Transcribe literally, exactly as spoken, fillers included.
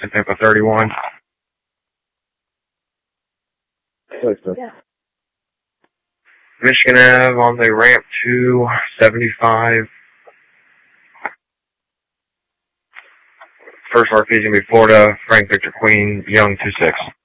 Tampa thirty-one. Yeah. Michigan Ave on the ramp two seventy-five. First R P is going to be Florida, Frank Victor Queen, Young two six.